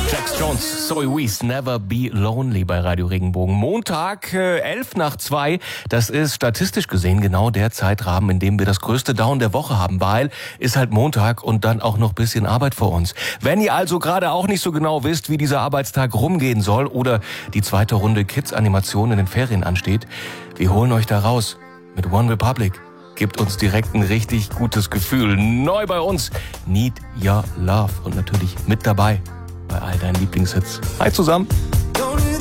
Jax Jones, Zoe Wees, Never Be Lonely bei Radio Regenbogen. Montag, 1:11 Das ist statistisch gesehen genau der Zeitrahmen, in dem wir das größte Down der Woche haben, weil ist halt Montag und dann auch noch ein bisschen Arbeit vor uns. Wenn ihr also gerade auch nicht so genau wisst, wie dieser Arbeitstag rumgehen soll oder die zweite Runde Kids-Animation in den Ferien ansteht, wir holen euch da raus mit One Republic. Gibt uns direkt ein richtig gutes Gefühl. Neu bei uns, Need Your Love und natürlich mit dabei bei all deinen Lieblingshits. Hi zusammen.